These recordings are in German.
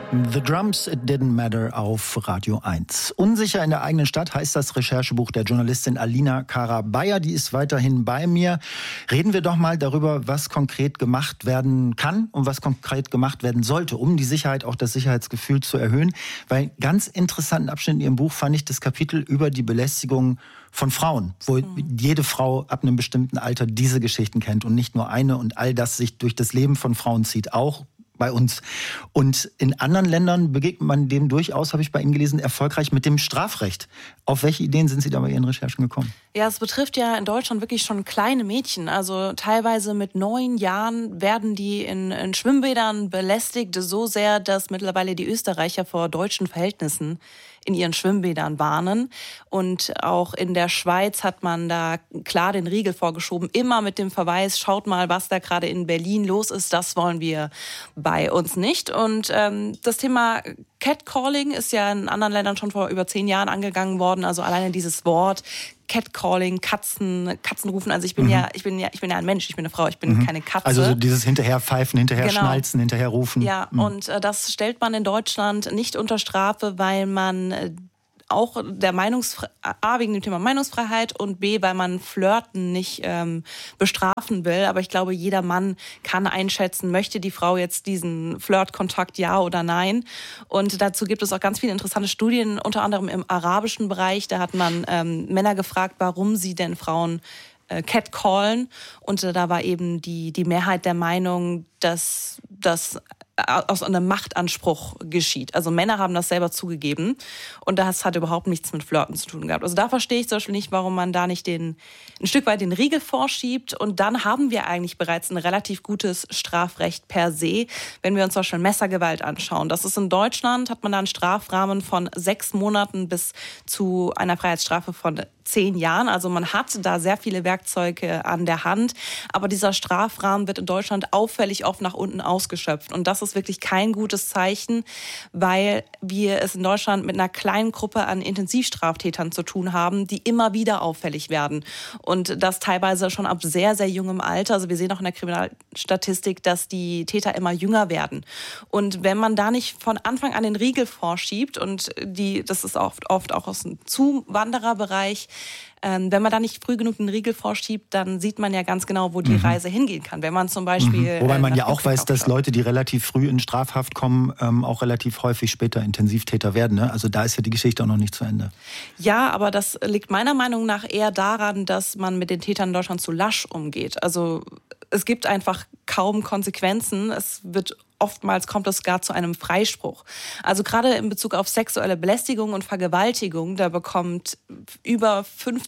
The Drums, It Didn't Matter auf Radio 1. Unsicher in der eigenen Stadt heißt das Recherchebuch der Journalistin Alina Cara-Beyer. Die ist weiterhin bei mir. Reden wir doch mal darüber, was konkret gemacht werden kann und was konkret gemacht werden sollte, um die Sicherheit, auch das Sicherheitsgefühl zu erhöhen. Weil ganz interessanten Abschnitt in Ihrem Buch fand ich das Kapitel über die Belästigung von Frauen, wo jede Frau ab einem bestimmten Alter diese Geschichten kennt und nicht nur eine und all das sich durch das Leben von Frauen zieht, auch bei uns. Und in anderen Ländern begegnet man dem durchaus, habe ich bei Ihnen gelesen, erfolgreich mit dem Strafrecht. Auf welche Ideen sind Sie da bei Ihren Recherchen gekommen? Ja, es betrifft ja in Deutschland wirklich schon kleine Mädchen. Also teilweise mit 9 Jahren werden die in Schwimmbädern belästigt, so sehr, dass mittlerweile die Österreicher vor deutschen Verhältnissen in ihren Schwimmbädern warnen. Und auch in der Schweiz hat man da klar den Riegel vorgeschoben, immer mit dem Verweis, schaut mal, was da gerade in Berlin los ist, das wollen wir bei uns nicht. Und das Thema Catcalling ist ja in anderen Ländern schon vor über 10 Jahren angegangen worden. Also alleine dieses Wort Catcalling, Katzenrufen. Also ich bin ja ein Mensch, ich bin eine Frau, ich bin keine Katze. Also so dieses Hinterherpfeifen, hinterherschnalzen, hinterherrufen. Ja, und das stellt man in Deutschland nicht unter Strafe, weil man auch der wegen dem Thema Meinungsfreiheit und B, weil man Flirten nicht bestrafen will. Aber ich glaube, jeder Mann kann einschätzen, möchte die Frau jetzt diesen Flirtkontakt, ja oder nein. Und dazu gibt es auch ganz viele interessante Studien, unter anderem im arabischen Bereich. Da hat man Männer gefragt, warum sie denn Frauen catcallen. Und da war eben die Mehrheit der Meinung, dass das aus einem Machtanspruch geschieht. Also Männer haben das selber zugegeben und das hat überhaupt nichts mit Flirten zu tun gehabt. Also da verstehe ich zum Beispiel nicht, warum man da nicht ein Stück weit den Riegel vorschiebt, und dann haben wir eigentlich bereits ein relativ gutes Strafrecht per se, wenn wir uns zum Beispiel Messergewalt anschauen. Das ist in Deutschland, hat man da einen Strafrahmen von 6 Monaten bis zu einer Freiheitsstrafe von 10 Jahren. Also man hat da sehr viele Werkzeuge an der Hand, aber dieser Strafrahmen wird in Deutschland auffällig oft nach unten ausgeschöpft. Und das ist wirklich kein gutes Zeichen, weil wir es in Deutschland mit einer kleinen Gruppe an Intensivstraftätern zu tun haben, die immer wieder auffällig werden. Und das teilweise schon ab sehr, sehr jungem Alter. Also wir sehen auch in der Kriminalstatistik, dass die Täter immer jünger werden. Und wenn man da nicht von Anfang an den Riegel vorschiebt, und das ist oft auch aus dem Zuwandererbereich, wenn man da nicht früh genug den Riegel vorschiebt, dann sieht man ja ganz genau, wo die Reise hingehen kann. Wenn man zum Beispiel wobei man ja auch weiß, dass Leute, die relativ früh in Strafhaft kommen, auch relativ häufig später Intensivtäter werden. Ne? Also da ist ja die Geschichte auch noch nicht zu Ende. Ja, aber das liegt meiner Meinung nach eher daran, dass man mit den Tätern in Deutschland zu lasch umgeht. Also es gibt einfach kaum Konsequenzen. Oftmals kommt es gar zu einem Freispruch. Also gerade in Bezug auf sexuelle Belästigung und Vergewaltigung, da bekommt über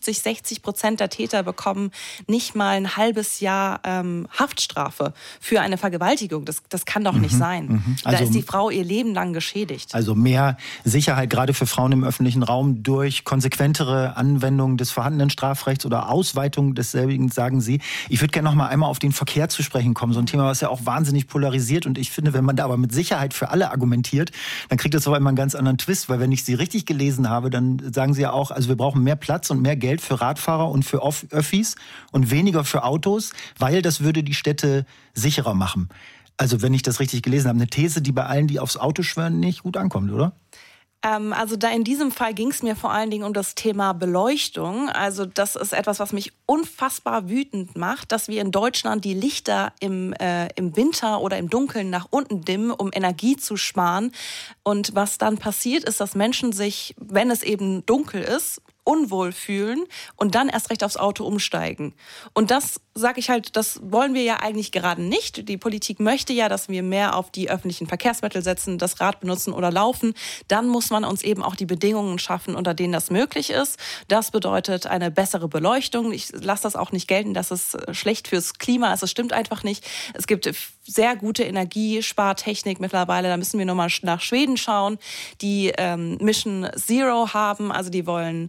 50-60% der Täter bekommen nicht mal ein halbes Jahr Haftstrafe für eine Vergewaltigung. Das kann doch nicht sein. Also, da ist die Frau ihr Leben lang geschädigt. Also mehr Sicherheit gerade für Frauen im öffentlichen Raum durch konsequentere Anwendung des vorhandenen Strafrechts oder Ausweitung desselbigen, sagen Sie. Ich würde gerne noch mal einmal auf den Verkehr zu sprechen kommen. So ein Thema, was ja auch wahnsinnig polarisiert, und ich finde, wenn man da aber mit Sicherheit für alle argumentiert, dann kriegt das aber immer einen ganz anderen Twist, weil wenn ich Sie richtig gelesen habe, dann sagen Sie ja auch, also wir brauchen mehr Platz und mehr Geld für Radfahrer und für Öffis und weniger für Autos, weil das würde die Städte sicherer machen. Also wenn ich das richtig gelesen habe, eine These, die bei allen, die aufs Auto schwören, nicht gut ankommt, oder? Also da in diesem Fall ging es mir vor allen Dingen um das Thema Beleuchtung. Also das ist etwas, was mich unfassbar wütend macht, dass wir in Deutschland die Lichter im Winter oder im Dunkeln nach unten dimmen, um Energie zu sparen. Und was dann passiert, ist, dass Menschen sich, wenn es eben dunkel ist, unwohl fühlen und dann erst recht aufs Auto umsteigen. Und das, sage ich halt, das wollen wir ja eigentlich gerade nicht. Die Politik möchte ja, dass wir mehr auf die öffentlichen Verkehrsmittel setzen, das Rad benutzen oder laufen. Dann muss man uns eben auch die Bedingungen schaffen, unter denen das möglich ist. Das bedeutet eine bessere Beleuchtung. Ich lasse das auch nicht gelten, dass es schlecht fürs Klima ist. Das stimmt einfach nicht. Es gibt sehr gute Energiespartechnik mittlerweile. Da müssen wir nur mal nach Schweden schauen, die Mission Zero haben. Also die wollen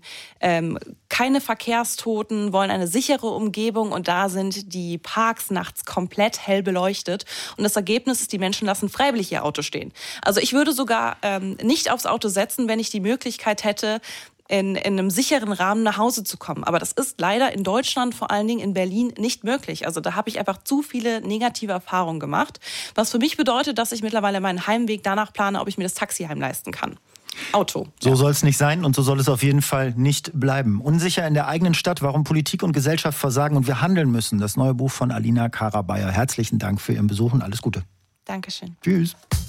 keine Verkehrstoten, wollen eine sichere Umgebung, und da sind die Parks nachts komplett hell beleuchtet. Und das Ergebnis ist, die Menschen lassen freiwillig ihr Auto stehen. Also ich würde sogar nicht aufs Auto setzen, wenn ich die Möglichkeit hätte, in einem sicheren Rahmen nach Hause zu kommen. Aber das ist leider in Deutschland, vor allen Dingen in Berlin, nicht möglich. Also da habe ich einfach zu viele negative Erfahrungen gemacht, was für mich bedeutet, dass ich mittlerweile meinen Heimweg danach plane, ob ich mir das Taxiheim leisten kann. Auto. So soll es nicht sein und so soll es auf jeden Fall nicht bleiben. Unsicher in der eigenen Stadt, warum Politik und Gesellschaft versagen und wir handeln müssen. Das neue Buch von Alina Kara-Beyer. Herzlichen Dank für Ihren Besuch und alles Gute. Dankeschön. Tschüss.